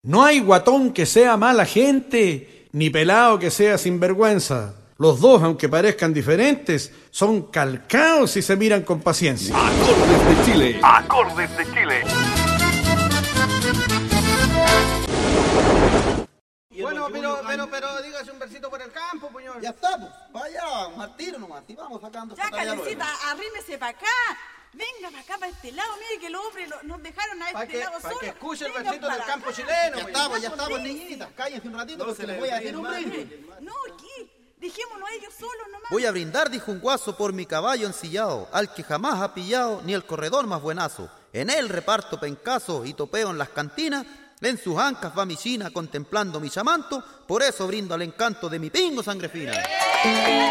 No hay guatón que sea mala gente, ni pelado que sea sinvergüenza. Los dos, aunque parezcan diferentes, son calcados y se miran con paciencia. Acordes de Chile. Acordes de Chile. Bueno, pero dígase un versito por el campo, puñol. Ya está, pues. Vaya, al tiro nomás. Y vamos sacando. Ya, Calecita, arrímese para acá. Venga para acá, para este lado. Mire que los hombres nos dejaron a este lado solo. Para que escuche el Venga versito del para campo acá. chileno. Ya estamos, niñitas. Cállense un ratito porque les voy a decir un brindis. No, aquí. Dejémonos a ellos solos nomás. Voy a brindar, dijo un guaso, por mi caballo ensillado, al que jamás ha pillado ni el corredor más buenazo. En él reparto pencaso y topeo en las cantinas. En sus ancas va mi china contemplando mi chamanto. Por eso brindo al encanto de mi pingo sangre fina.